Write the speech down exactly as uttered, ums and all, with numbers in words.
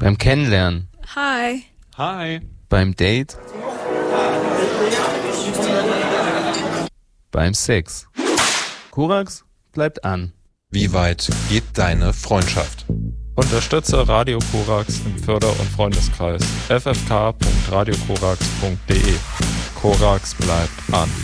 Beim Kennenlernen. Hi. Hi. Beim Date. Beim Sex. Korax bleibt an. Wie weit geht deine Freundschaft? Unterstütze Radio Korax im Förder- und Freundeskreis. f f k punkt radio korax punkt d e. Korax bleibt an.